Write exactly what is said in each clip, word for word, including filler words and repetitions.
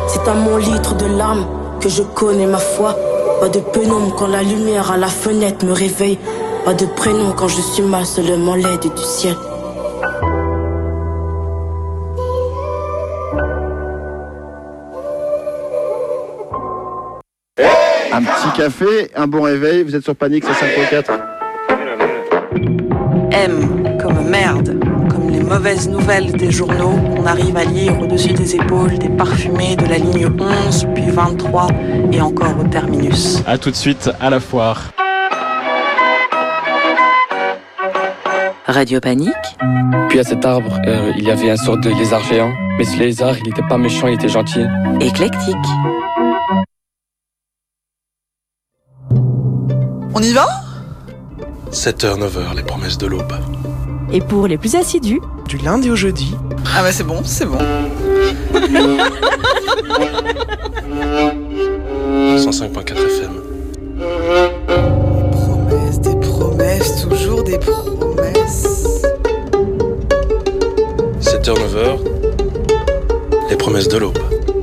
C'est à mon litre de larmes que je connais ma foi. Pas de pénombre quand la lumière à la fenêtre me réveille. Pas de prénom quand je suis mal, seulement l'aide du ciel. Un petit café, un bon réveil, vous êtes sur Panique, c'est cinq quatre. M comme merde, comme les mauvaises nouvelles des journaux qu'on arrive à lire au-dessus des épaules des parfumés de la ligne onze, puis vingt-trois et encore au terminus. A tout de suite à la foire. Radio Panique. Puis à cet arbre, euh, il y avait un sorte de lézard géant. Mais ce lézard, il n'était pas méchant, il était gentil. Éclectique. On y va ? sept heures neuf heures, les promesses de l'aube. Et pour les plus assidus, du lundi au jeudi. Ah bah c'est bon, c'est bon. cent cinq virgule quatre F M. Des promesses, des promesses, toujours des promesses. sept heures neuf heures, les promesses de l'aube.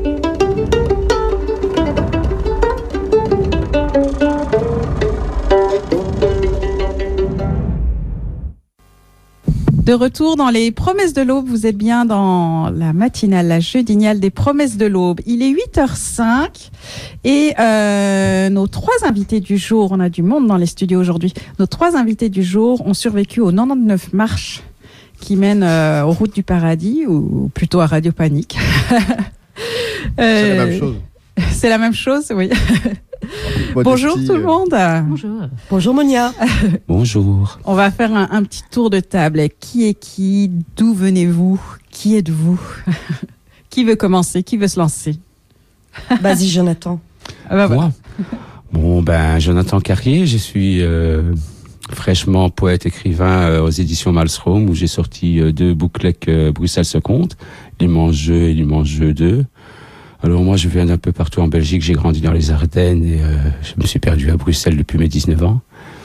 De retour dans les promesses de l'aube, vous êtes bien dans la matinale, la jeudiniale des promesses de l'aube. Il est huit heures cinq et euh, nos trois invités du jour, on a du monde dans les studios aujourd'hui, nos trois invités du jour ont survécu aux quatre-vingt-dix-neuf marches qui mènent euh, aux routes du paradis, ou plutôt à Radio Panique. euh, C'est la même chose. C'est la même chose, oui. Bonjour tout le monde. Bonjour. Bonjour Monia. Bonjour. On va faire un, un petit tour de table. Qui est qui? D'où venez-vous? Qui êtes-vous? Qui veut commencer? Qui veut se lancer? Vas-y Jonathan. Ah bah, Moi Bon, ben, Jonathan Carrier, je suis euh, fraîchement poète-écrivain euh, aux éditions Malmström, où j'ai sorti euh, deux bouclets que Bruxelles se compte, L'immense jeu et L'immense jeu deux. Alors moi, je viens d'un peu partout en Belgique, j'ai grandi dans les Ardennes et euh, je me suis perdu à Bruxelles depuis mes dix-neuf ans.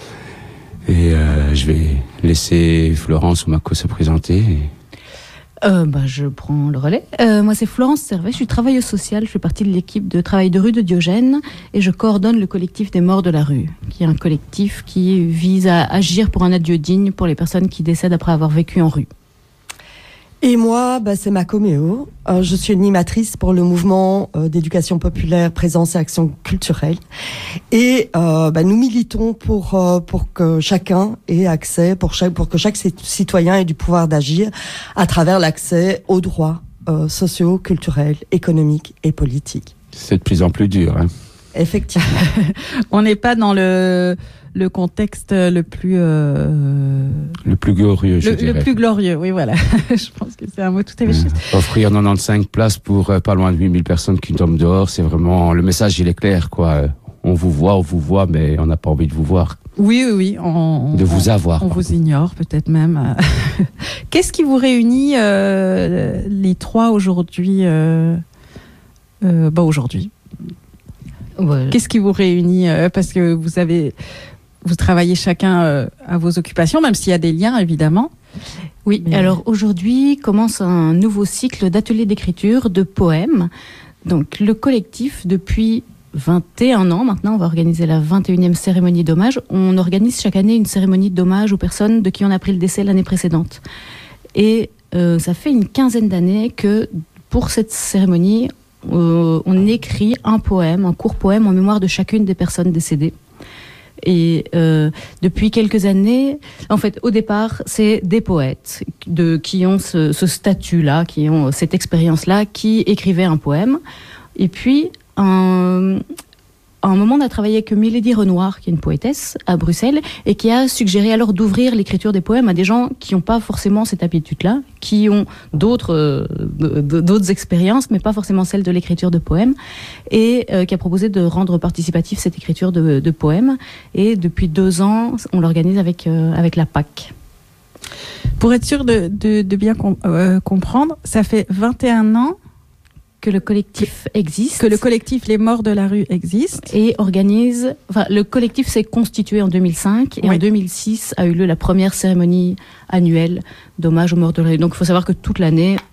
Et euh, je vais laisser Florence ou Mako se présenter. Euh, bah, je prends le relais. Euh, moi, c'est Florence Servet, je suis travailleuse sociale, je fais partie de l'équipe de travail de rue de Diogène et je coordonne le collectif des morts de la rue, qui est un collectif qui vise à agir pour un adieu digne pour les personnes qui décèdent après avoir vécu en rue. Et moi, bah, c'est Mako Méo. Euh, je suis animatrice pour le mouvement euh, d'éducation populaire, présence et action culturelle. Et euh, bah, nous militons pour euh, pour que chacun ait accès, pour chaque pour que chaque citoyen ait du pouvoir d'agir à travers l'accès aux droits euh, sociaux, culturels, économiques et politiques. C'est de plus en plus dur, hein. Effectivement. On n'est pas dans le le contexte le plus euh, le plus glorieux, je le, dirais. le plus glorieux, oui, voilà. Je pense que c'est un mot tout à fait juste. Mmh. Offrir quatre-vingt-quinze places pour euh, pas loin de huit mille personnes qui tombent dehors, c'est vraiment le message, il est clair, quoi. On vous voit, on vous voit, mais on n'a pas envie de vous voir. Oui, oui, oui. On, de vous on, avoir. On pardon. Vous ignore peut-être même. Qu'est-ce qui vous réunit euh, les trois aujourd'hui euh, euh, bah aujourd'hui. Ouais. Qu'est-ce qui vous réunit euh, parce que vous avez, vous travaillez chacun euh, à vos occupations, même s'il y a des liens évidemment. Oui. Mais... Alors aujourd'hui commence un nouveau cycle d'ateliers d'écriture de poèmes. Donc le collectif depuis vingt et un ans maintenant, on va organiser la vingt et unième cérémonie d'hommage. On organise chaque année une cérémonie d'hommage aux personnes de qui on a pris le décès l'année précédente. Et euh, ça fait une quinzaine d'années que pour cette cérémonie, Euh, on écrit un poème, un court poème en mémoire de chacune des personnes décédées. Et euh, depuis quelques années, en fait, au départ, c'est des poètes de, qui ont ce, ce statut-là, qui ont cette expérience-là, qui écrivaient un poème. Et puis, un, à un moment, on a travaillé avec Milady Renoir, qui est une poétesse à Bruxelles, et qui a suggéré alors d'ouvrir l'écriture des poèmes à des gens qui n'ont pas forcément cette habitude-là, qui ont d'autres, euh, d'autres expériences, mais pas forcément celle de l'écriture de poèmes, et euh, qui a proposé de rendre participatif cette écriture de, de poèmes. Et depuis deux ans, on l'organise avec, euh, avec la P A C. Pour être sûr de, de, de bien com- euh, comprendre, ça fait vingt et un ans que le collectif existe. Que le collectif Les Morts de la Rue existe. Et organise... Enfin, le collectif s'est constitué en deux mille cinq et oui. En deux mille six a eu lieu la première cérémonie annuelle d'hommage aux morts de la rue. Donc, il faut savoir que toute l'année,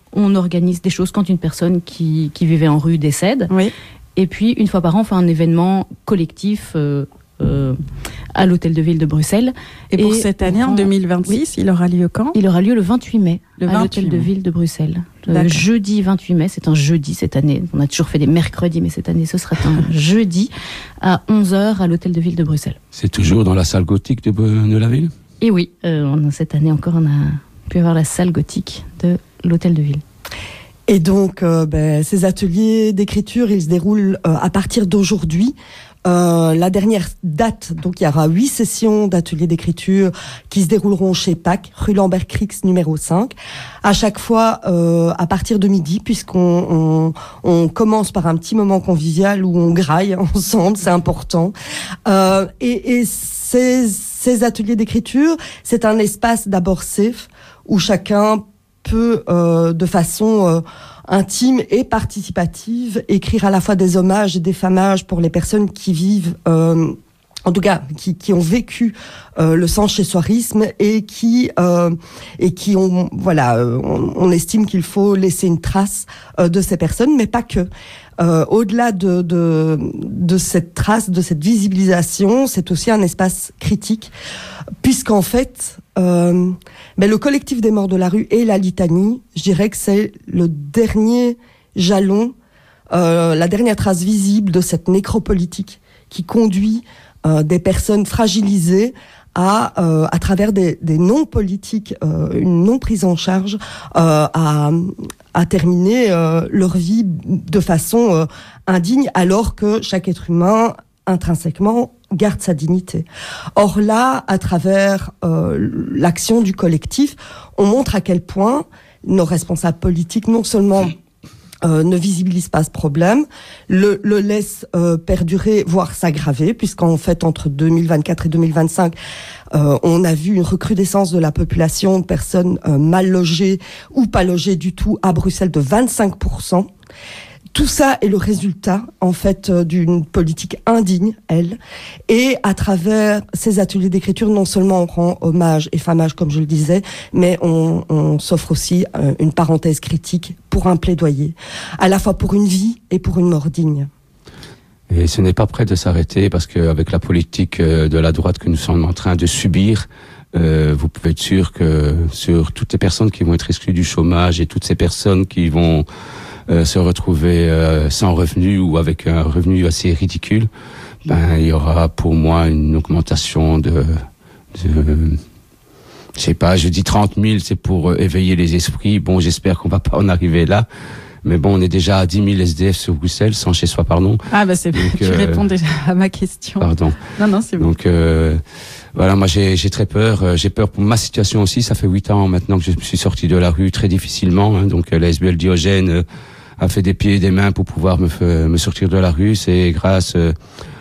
on organise des choses quand une personne qui, qui vivait en rue décède. Oui. Et puis, une fois par an, on fait un événement collectif euh, euh, à l'Hôtel de Ville de Bruxelles. Et pour et cette année, en deux mille vingt-six, oui, il aura lieu quand ? Il aura lieu le vingt-huit mai, le à l'Hôtel de Ville de Bruxelles. Euh, jeudi vingt-huit mai, c'est un jeudi cette année. On a toujours fait des mercredis, mais cette année, ce sera un jeudi à onze heures à l'Hôtel de Ville de Bruxelles. C'est toujours dans la salle gothique de, de la ville ? Et oui, euh, cette année encore, on a pu avoir la salle gothique de l'Hôtel de Ville. Et donc, euh, ben, ces ateliers d'écriture, ils se déroulent euh, à partir d'aujourd'hui. Euh, la dernière date, donc il y aura huit sessions d'ateliers d'écriture qui se dérouleront chez P A C, rue Lambert-Crix, numéro cinq. À chaque fois, euh, à partir de midi, puisqu'on on, on commence par un petit moment convivial où on graille ensemble, c'est important. Euh, et, et ces, ces ateliers d'écriture, c'est un espace d'abord safe où chacun peut, euh, de façon euh, intime et participative, écrire à la fois des hommages et des fammages pour les personnes qui vivent, euh, en tout cas, qui, qui ont vécu euh, le sans-chez-soirisme et qui euh, et qui ont, voilà, euh, on, on estime qu'il faut laisser une trace euh, de ces personnes, mais pas que. Euh, au-delà de, de de cette trace, de cette visibilisation, c'est aussi un espace critique, puisqu'en fait, euh, ben le collectif des morts de la rue et la litanie, je dirais que c'est le dernier jalon, euh, la dernière trace visible de cette nécropolitique qui conduit euh, des personnes fragilisées à, euh, à travers des, des non-politiques, euh, une non-prise en charge, euh, à, à terminer euh, leur vie de façon euh, indigne, alors que chaque être humain, intrinsèquement, garde sa dignité. Or là, à travers euh, l'action du collectif, on montre à quel point nos responsables politiques, non seulement Euh, ne visibilise pas ce problème, le, le laisse euh, perdurer, voire s'aggraver, puisqu'en fait, entre deux mille vingt-quatre et deux mille vingt-cinq, euh, on a vu une recrudescence de la population de personnes euh, mal logées ou pas logées du tout à Bruxelles de vingt-cinq pour cent. Tout ça est le résultat, en fait, euh, d'une politique indigne, elle. Et à travers ces ateliers d'écriture, non seulement on rend hommage et famage, comme je le disais, mais on, on s'offre aussi euh, une parenthèse critique pour un plaidoyer, à la fois pour une vie et pour une mort digne. Et ce n'est pas prêt de s'arrêter, parce qu'avec la politique de la droite que nous sommes en train de subir, euh, vous pouvez être sûr que sur toutes les personnes qui vont être exclues du chômage et toutes ces personnes qui vont Euh, se retrouver euh, sans revenu ou avec un revenu assez ridicule, ben il y aura pour moi une augmentation de, de je sais pas, je dis trente mille, c'est pour euh, éveiller les esprits. Bon, j'espère qu'on va pas en arriver là. Mais bon, on est déjà à dix mille S D F sur Bruxelles, sans chez soi, pardon. Ah bah c'est bon, tu euh, réponds déjà à ma question. Pardon. Non, non, c'est bon. Donc euh, voilà, moi j'ai, j'ai très peur. J'ai peur pour ma situation aussi. Ça fait huit ans maintenant que je suis sorti de la rue très difficilement. Hein, donc la S B L Diogène euh, a fait des pieds et des mains pour pouvoir me, me sortir de la rue. C'est grâce euh,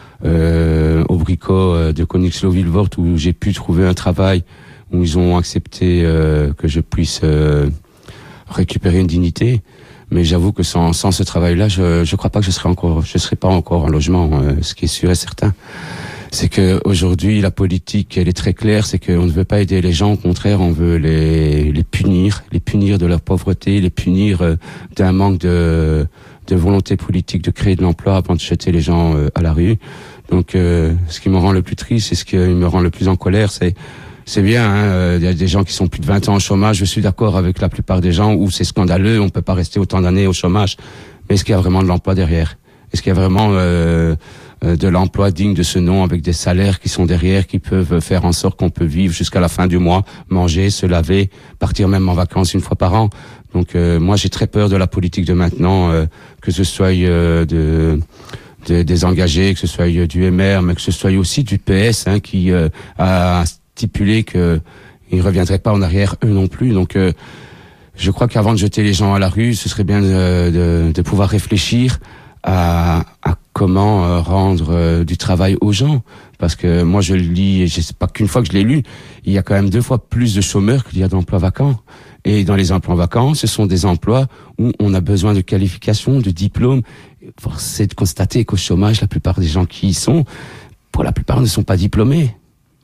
euh, au bricot de Königsloh-Vilvoorde où j'ai pu trouver un travail, où ils ont accepté euh, que je puisse euh, récupérer une dignité. Mais j'avoue que sans, sans ce travail-là, je je crois pas que je serais encore, je serais pas encore en logement. Euh, ce qui est sûr et certain, c'est que aujourd'hui la politique, elle est très claire, c'est qu'on ne veut pas aider les gens, au contraire, on veut les les punir, les punir de leur pauvreté, les punir euh, d'un manque de de volonté politique de créer de l'emploi avant de jeter les gens euh, à la rue. Donc, euh, ce qui me rend le plus triste, et ce qui me rend le plus en colère, c'est C'est bien, hein, il y a des gens qui sont plus de vingt ans au chômage, je suis d'accord avec la plupart des gens où c'est scandaleux, on peut pas rester autant d'années au chômage. Mais est-ce qu'il y a vraiment de l'emploi derrière ? Est-ce qu'il y a vraiment euh, de l'emploi digne de ce nom, avec des salaires qui sont derrière, qui peuvent faire en sorte qu'on peut vivre jusqu'à la fin du mois, manger, se laver, partir même en vacances une fois par an ? Donc euh, moi j'ai très peur de la politique de maintenant, euh, que ce soit euh, de... de des engagés, que ce soit du M R, mais que ce soit aussi du P S, hein, qui euh, a stipulé que ils reviendraient pas en arrière eux non plus. Donc euh, je crois qu'avant de jeter les gens à la rue, ce serait bien de, de, de pouvoir réfléchir à, à comment euh, rendre euh, du travail aux gens, parce que moi je le lis, et je sais pas qu'une fois que je l'ai lu, il y a quand même deux fois plus de chômeurs qu'il y a d'emplois vacants. Et dans les emplois vacants, ce sont des emplois où on a besoin de qualifications, de diplômes. Force est de constater qu'au chômage, la plupart des gens qui y sont, pour la plupart, ne sont pas diplômés.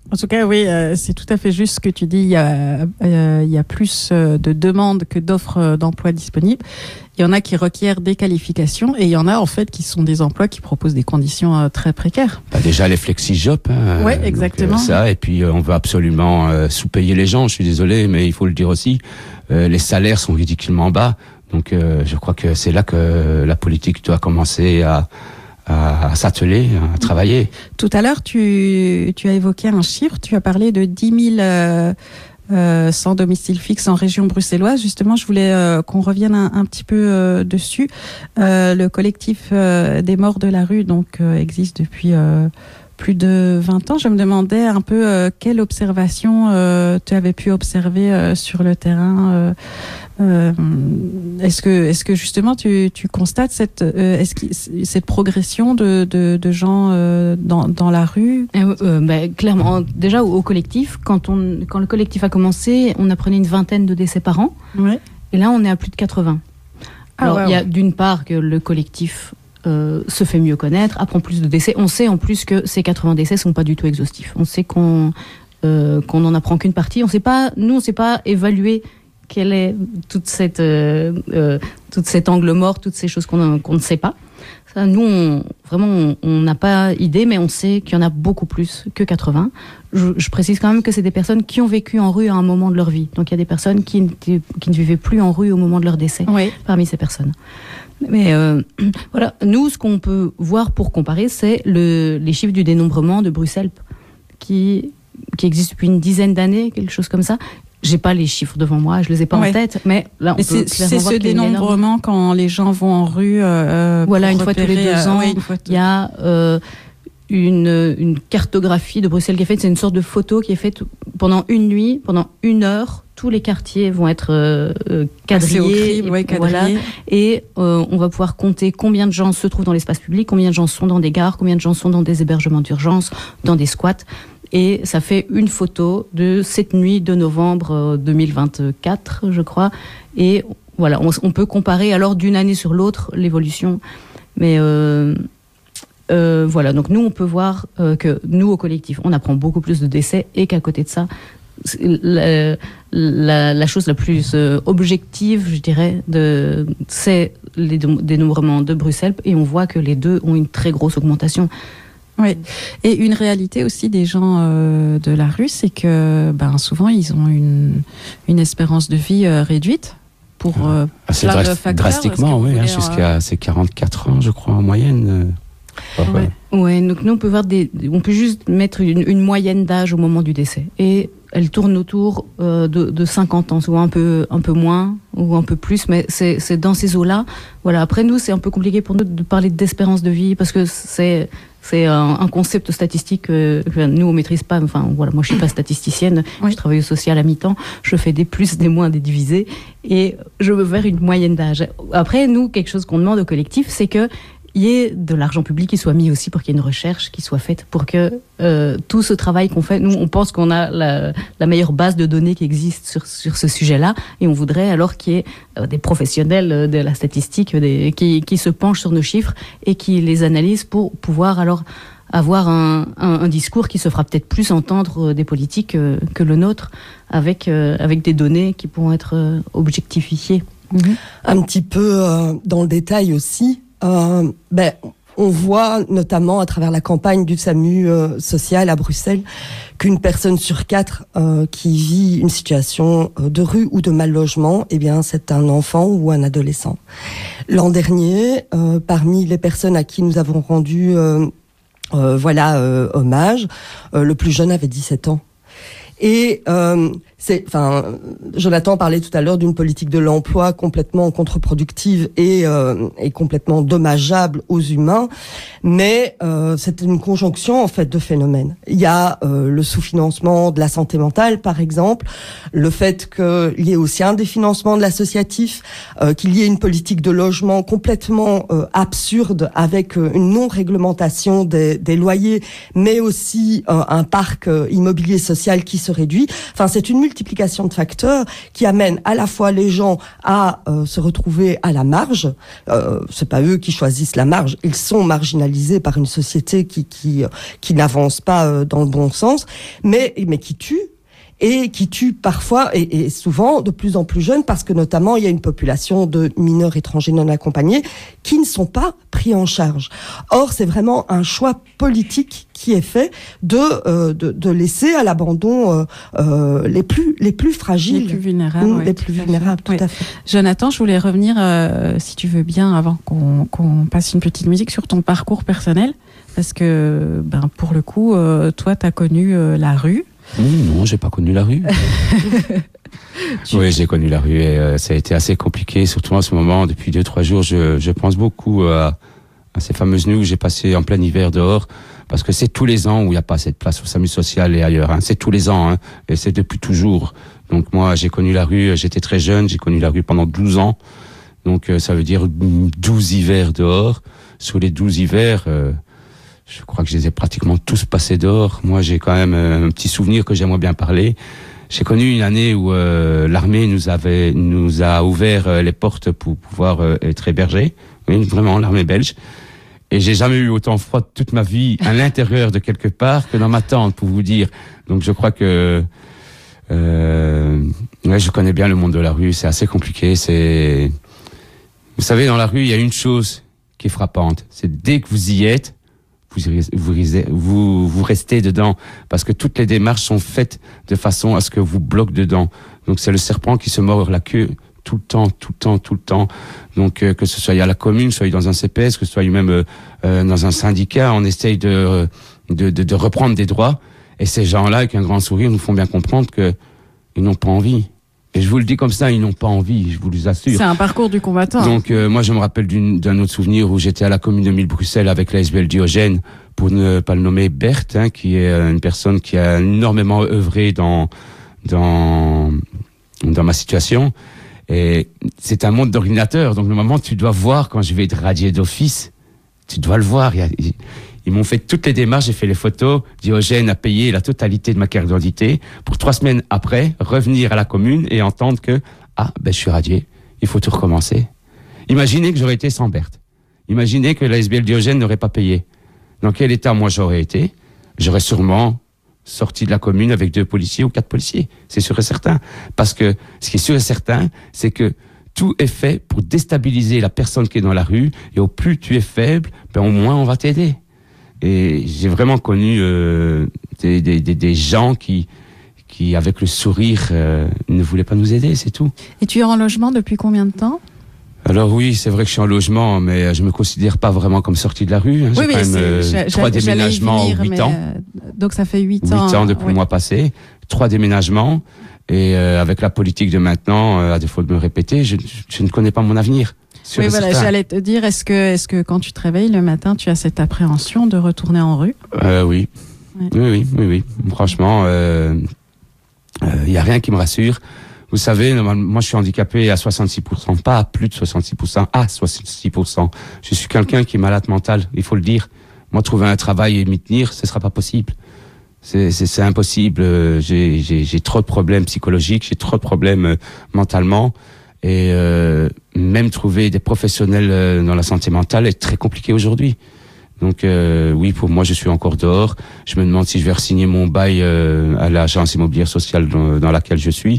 En tout cas, oui, euh, c'est tout à fait juste ce que tu dis. Il y a, euh, il y a plus euh, de demandes que d'offres euh, d'emploi disponibles. Il y en a qui requièrent des qualifications et il y en a en fait qui sont des emplois qui proposent des conditions euh, très précaires. Bah déjà les flexi-jobs. Hein, oui, exactement. Donc, euh, ça, et puis euh, on veut absolument euh, sous-payer les gens. Je suis désolé, mais il faut le dire aussi. Euh, les salaires sont ridiculement bas. Donc euh, je crois que c'est là que la politique doit commencer à... à, à s'atteler, à travailler. Tout à l'heure, tu, tu as évoqué un chiffre, tu as parlé de dix mille euh, euh, sans domicile fixe en région bruxelloise. Justement, je voulais euh, qu'on revienne un, un petit peu euh, dessus. Euh, le collectif euh, des morts de la rue donc euh, existe depuis euh, plus de vingt ans. Je me demandais un peu euh, quelle observation euh, tu avais pu observer euh, sur le terrain. Euh, Euh, est-ce que, est-ce que justement tu, tu constates cette, euh, est-ce que, cette progression de, de, de gens euh, dans, dans la rue? euh, euh, bah, Clairement, déjà au, au collectif, quand, on, quand le collectif a commencé, on apprenait une vingtaine de décès par an, ouais. Et là on est à plus de quatre-vingts. Ah, Alors ouais, il y a ouais. d'une part que le collectif euh, se fait mieux connaître, apprend plus de décès. On sait en plus que ces quatre-vingts décès sont pas du tout exhaustifs. On sait qu'on euh, qu'on n'en apprend qu'une partie. On sait pas, nous on sait pas évaluer quelle est toute cette, euh, euh, toute cet angle mort, toutes ces choses qu'on, qu'on ne sait pas. Ça, nous, on, vraiment, on n'a pas idée, mais on sait qu'il y en a beaucoup plus que quatre-vingts. Je, je précise quand même que c'est des personnes qui ont vécu en rue à un moment de leur vie. Donc, il y a des personnes qui, qui ne vivaient plus en rue au moment de leur décès, oui. Parmi ces personnes. Mais euh, voilà, nous, ce qu'on peut voir pour comparer, c'est le, les chiffres du dénombrement de Bruxelles, qui, qui existe depuis une dizaine d'années, quelque chose comme ça. J'ai pas les chiffres devant moi, je les ai pas ouais. en tête, mais là on mais peut c'est, c'est ce dénombrement quand les gens vont en rue. Euh, voilà, une fois tous les deux ans, euh, ouais, fois il y a euh, une, une cartographie de Bruxelles qui est faite. C'est une sorte de photo qui est faite pendant une nuit, pendant une heure. Tous les quartiers vont être euh, quadrillés, crime, ouais, et, quadrillés. Voilà, et euh, on va pouvoir compter combien de gens se trouvent dans l'espace public, combien de gens sont dans des gares, combien de gens sont dans des hébergements d'urgence, dans des squats. Et ça fait une photo de cette nuit de novembre deux mille vingt-quatre, je crois. Et voilà, on, on peut comparer alors d'une année sur l'autre l'évolution. Mais euh, euh, voilà, donc nous, on peut voir euh, que nous, au collectif, on apprend beaucoup plus de décès et qu'à côté de ça, la, la, la chose la plus euh, objective, je dirais, de, c'est les dénombrements de Bruxelles. Et on voit que les deux ont une très grosse augmentation. Oui, et une réalité aussi des gens euh, de la rue, c'est que ben, souvent ils ont une, une espérance de vie euh, réduite pour euh, ah, c'est plein dras- de facteurs. drastiquement, oui, hein, jusqu'à euh... c'est quarante-quatre ans, je crois, en moyenne. Euh, ouais. ouais, donc nous on peut voir des, on peut juste mettre une, une moyenne d'âge au moment du décès, et elle tourne autour euh, de, de cinquante ans, soit un peu, un peu moins ou un peu plus, mais c'est, c'est dans ces eaux-là. Voilà. Après nous, c'est un peu compliqué pour nous de parler d'espérance de vie parce que c'est C'est un, un concept statistique que nous on maîtrise pas. Enfin voilà, moi je suis pas statisticienne, oui. Je travaille au social à mi-temps, je fais des plus, des moins, des divisés, et je veux faire une moyenne d'âge. Après nous, quelque chose qu'on demande au collectif, c'est que il y ait de l'argent public qui soit mis aussi pour qu'il y ait une recherche qui soit faite, pour que euh, tout ce travail qu'on fait, nous on pense qu'on a la, la meilleure base de données qui existe sur, sur ce sujet-là, et on voudrait alors qu'il y ait euh, des professionnels de la statistique des, qui, qui se penchent sur nos chiffres et qui les analysent pour pouvoir alors avoir un, un, un discours qui se fera peut-être plus entendre des politiques que, que le nôtre, avec, euh, avec des données qui pourront être euh, objectifiées. Mm-hmm. Un petit peu euh, dans le détail aussi. Euh, ben, on voit notamment à travers la campagne du SAMU euh, social à Bruxelles qu'une personne sur quatre euh, qui vit une situation euh, de rue ou de mal logement, eh bien c'est un enfant ou un adolescent. L'an dernier, euh, parmi les personnes à qui nous avons rendu euh, euh, voilà euh, hommage, euh, le plus jeune avait dix-sept ans. Et euh, c'est, enfin, Jonathan parlait tout à l'heure d'une politique de l'emploi complètement contre-productive et, euh, et complètement dommageable aux humains, mais euh, c'est une conjonction en fait de phénomènes. Il y a euh, le sous-financement de la santé mentale, par exemple, le fait qu'il y ait aussi un définancement de l'associatif, euh, qu'il y ait une politique de logement complètement euh, absurde avec euh, une non-réglementation des, des loyers, mais aussi euh, un parc euh, immobilier social qui se réduit. Enfin, c'est une multitude multiplication de facteurs qui amènent à la fois les gens à euh, se retrouver à la marge. Euh, c'est pas eux qui choisissent la marge, ils sont marginalisés par une société qui qui qui n'avance pas euh, dans le bon sens, mais mais qui tue. Et qui tue parfois, et, et souvent, de plus en plus jeunes, parce que notamment, il y a une population de mineurs étrangers non accompagnés qui ne sont pas pris en charge. Or, c'est vraiment un choix politique qui est fait de euh, de, de laisser à l'abandon euh, euh, les plus les plus fragiles, les plus vulnérables, mmh, oui, les plus vulnérables, tout oui. à fait. Jonathan, je voulais revenir, euh, si tu veux bien, avant qu'on qu'on passe une petite musique, sur ton parcours personnel, parce que, ben, pour le coup, euh, toi, t'as connu euh, la rue. Non, non, j'ai pas connu la rue. tu... Oui, j'ai connu la rue et euh, ça a été assez compliqué, surtout en ce moment. Depuis deux, trois jours, je, je pense beaucoup à, à ces fameuses nuits où j'ai passé en plein hiver dehors, parce que c'est tous les ans où il n'y a pas assez de place au SAMU social et ailleurs. Hein. C'est tous les ans, hein, et c'est depuis toujours. Donc moi, j'ai connu la rue, j'étais très jeune, j'ai connu la rue pendant douze ans. Donc euh, ça veut dire douze hivers dehors. Sur les douze hivers... Euh, je crois que je les ai pratiquement tous passés dehors. Moi, j'ai quand même un petit souvenir que j'aimerais bien parler. J'ai connu une année où euh, l'armée nous avait nous a ouvert euh, les portes pour pouvoir euh, être hébergés. Oui, vraiment, l'armée belge. Et j'ai jamais eu autant froid de toute ma vie à l'intérieur de quelque part que dans ma tente, pour vous dire. Donc, je crois que euh, ouais, je connais bien le monde de la rue. C'est assez compliqué. C'est, vous savez, dans la rue, il y a une chose qui est frappante. C'est dès que vous y êtes, Vous, vous, vous, vous restez dedans, parce que toutes les démarches sont faites de façon à ce que vous bloquez dedans. Donc c'est le serpent qui se mord la queue tout le temps, tout le temps, tout le temps. Donc euh, que ce soit à la commune, soit dans un C P S, que ce soit même euh, euh, dans un syndicat, on essaye de, de, de, de reprendre des droits. Et ces gens-là, avec un grand sourire, nous font bien comprendre que ils n'ont pas envie. Et je vous le dis comme ça, ils n'ont pas envie, je vous l'assure. C'est un parcours du combattant. Donc euh, moi je me rappelle d'une, d'un autre souvenir où j'étais à la commune de Mille-Bruxelles avec l'A S B L Diogène, pour ne pas le nommer, Berthe, hein, qui est une personne qui a énormément œuvré dans dans dans ma situation. Et c'est un monde d'ordinateur, donc normalement tu dois voir quand je vais être radié d'office, tu dois le voir. Il y a, il, Ils m'ont fait toutes les démarches, j'ai fait les photos. Diogène a payé la totalité de ma carte d'identité pour trois semaines après revenir à la commune et entendre que ah ben je suis radié, il faut tout recommencer. Imaginez que j'aurais été sans Berthe. Imaginez que l'A S B L Diogène n'aurait pas payé. Dans quel état moi j'aurais été? J'aurais sûrement sorti de la commune avec deux policiers ou quatre policiers. C'est sûr et certain. Parce que ce qui est sûr et certain, c'est que tout est fait pour déstabiliser la personne qui est dans la rue, et au plus tu es faible, ben au moins on va t'aider. Et j'ai vraiment connu euh, des, des, des, des gens qui, qui, avec le sourire, euh, ne voulaient pas nous aider, c'est tout. Et tu es en logement depuis combien de temps? Alors oui, c'est vrai que je suis en logement, mais je me considère pas vraiment comme sorti de la rue. Hein. Oui, j'ai quand même euh, j'a, trois j'a, déménagements en huit ans. Euh, donc ça fait huit ans. Huit ans depuis oui. le mois passé. Trois déménagements. Et euh, avec la politique de maintenant, euh, à défaut de me répéter, je, je ne connais pas mon avenir. Oui, voilà, certain. J'allais te dire, est-ce que, est-ce que quand tu te réveilles le matin, tu as cette appréhension de retourner en rue? euh, Oui. Ouais. Oui, oui, oui, oui. Franchement, il euh, euh, y a rien qui me rassure. Vous savez, moi je suis handicapé à soixante-six pour cent, pas à plus de soixante-six pour cent, à soixante-six pour cent. Je suis quelqu'un qui est malade mental, il faut le dire. Moi, trouver un travail et m'y tenir, ce sera pas possible. C'est, c'est, c'est impossible. J'ai, j'ai, j'ai trop de problèmes psychologiques, j'ai trop de problèmes euh, mentalement. Et euh, même trouver des professionnels euh, dans la santé mentale est très compliqué aujourd'hui. Donc euh, oui, pour moi, je suis encore dehors. Je me demande si je vais re-signer mon bail euh, à l'agence immobilière sociale dans, dans laquelle je suis.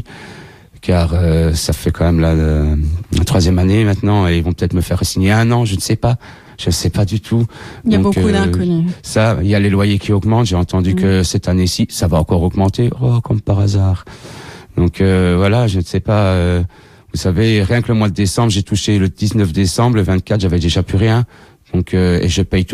Car euh, ça fait quand même la, la, la troisième année maintenant, et ils vont peut-être me faire signer un an, je ne sais pas. Je ne sais pas du tout. Il y a Donc, beaucoup euh, d'inconnus. Ça, il y a les loyers qui augmentent. J'ai entendu mmh. que cette année-ci, ça va encore augmenter. Oh, comme par hasard. Donc euh, voilà, je ne sais pas. Euh, vous savez, rien que le mois de décembre, j'ai touché le dix-neuf décembre, le vingt-quatre, j'avais déjà plus rien. Donc euh, et je paye tout